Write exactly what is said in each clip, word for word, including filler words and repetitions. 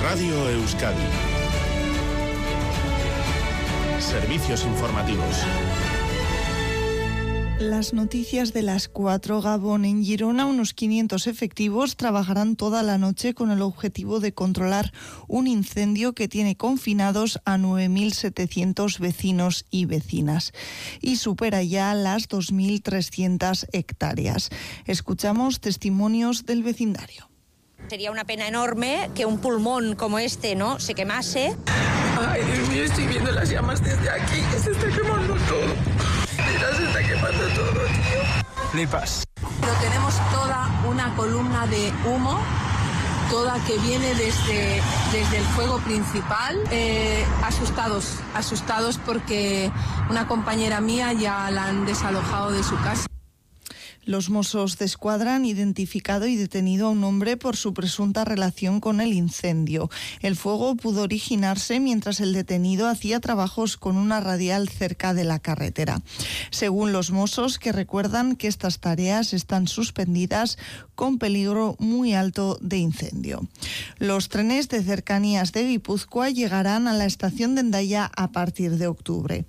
Radio Euskadi. Servicios informativos. Las noticias de las cuatro. Gabón. En Girona, unos quinientos efectivos trabajarán toda la noche con el objetivo de controlar un incendio que tiene confinados a nueve mil setecientos vecinos y vecinas y supera ya las dos mil trescientas hectáreas. Escuchamos testimonios del vecindario. Sería una pena enorme que un pulmón como este, ¿no?, se quemase. Ay, Dios mío, estoy viendo las llamas desde aquí, que se está quemando todo. Mira, se está quemando todo, tío. Flipas. Pero tenemos toda una columna de humo, toda que viene desde, desde el fuego principal. Eh, asustados, asustados porque una compañera mía ya la han desalojado de su casa. Los Mossos d'Esquadra han identificado y detenido a un hombre por su presunta relación con el incendio. El fuego pudo originarse mientras el detenido hacía trabajos con una radial cerca de la carretera. Según los Mossos, que recuerdan que estas tareas están suspendidas con peligro muy alto de incendio. Los trenes de cercanías de Guipúzcoa llegarán a la estación de Hendaya a partir de octubre.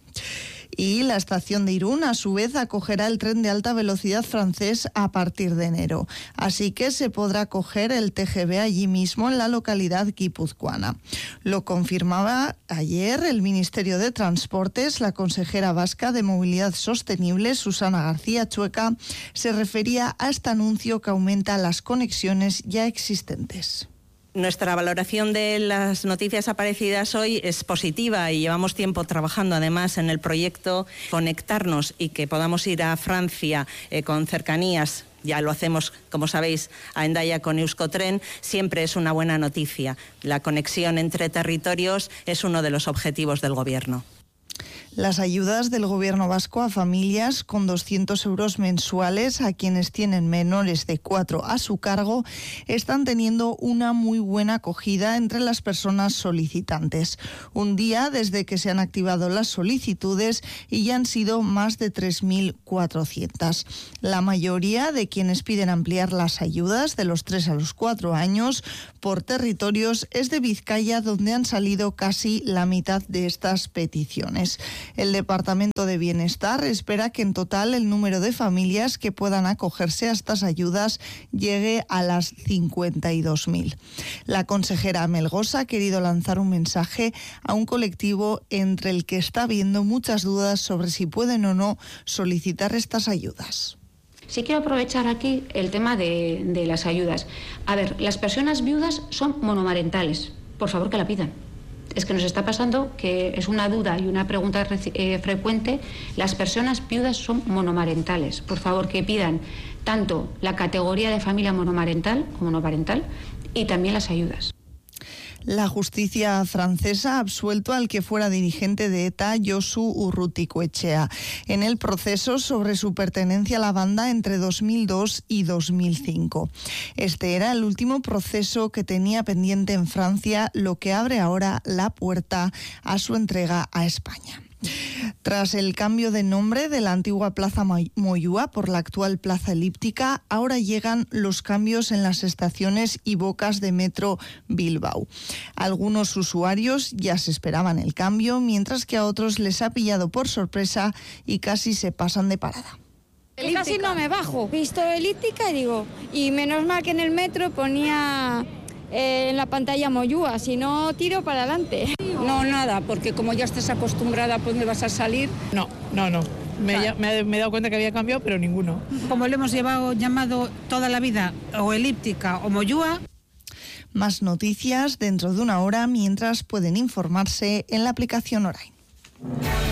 Y la estación de Irún, a su vez, acogerá el tren de alta velocidad francés a partir de enero. Así que se podrá coger el T G V allí mismo, en la localidad guipuzcoana. Lo confirmaba ayer el Ministerio de Transportes. La consejera vasca de Movilidad Sostenible, Susana García Chueca, se refería a este anuncio que aumenta las conexiones ya existentes. Nuestra valoración de las noticias aparecidas hoy es positiva y llevamos tiempo trabajando además en el proyecto Conectarnos y que podamos ir a Francia eh, con cercanías. Ya lo hacemos, como sabéis, a Hendaya con Euskotren. Siempre es una buena noticia. La conexión entre territorios es uno de los objetivos del Gobierno. Las ayudas del Gobierno vasco a familias con doscientos euros mensuales a quienes tienen menores de cuatro a su cargo están teniendo una muy buena acogida entre las personas solicitantes. Un día desde que se han activado las solicitudes y ya han sido más de tres mil cuatrocientas. La mayoría de quienes piden ampliar las ayudas de los tres a los cuatro años por territorios es de Vizcaya, donde han salido casi la mitad de estas peticiones. El Departamento de Bienestar espera que en total el número de familias que puedan acogerse a estas ayudas llegue a las cincuenta y dos mil. La consejera Melgosa ha querido lanzar un mensaje a un colectivo entre el que está habiendo muchas dudas sobre si pueden o no solicitar estas ayudas. Sí quiero aprovechar aquí el tema de, de las ayudas. A ver, las personas viudas son monomarentales. Por favor, que la pidan. Es que nos está pasando que es una duda y una pregunta eh, frecuente. Las personas viudas son monomarentales. Por favor, que pidan tanto la categoría de familia monomarental como monoparental y también las ayudas. La justicia francesa ha absuelto al que fuera dirigente de ETA, Josu Urrutikoetxea, en el proceso sobre su pertenencia a la banda entre dos mil dos y dos mil cinco. Este era el último proceso que tenía pendiente en Francia, lo que abre ahora la puerta a su entrega a España. Tras el cambio de nombre de la antigua Plaza Moyúa por la actual Plaza Elíptica, ahora llegan los cambios en las estaciones y bocas de Metro Bilbao. Algunos usuarios ya se esperaban el cambio, mientras que a otros les ha pillado por sorpresa y casi se pasan de parada. Casi no me bajo. Visto Elíptica y digo, y menos mal que en el metro ponía eh, en la pantalla Moyúa, si no tiro para adelante. No, nada, porque como ya estás acostumbrada, pues me vas a salir. No, no, no. Me, claro. me, me he dado cuenta que había cambiado, pero ninguno. Como lo hemos llevado, llamado toda la vida, o Elíptica o Moyúa. Más noticias dentro de una hora, mientras pueden informarse en la aplicación Orain.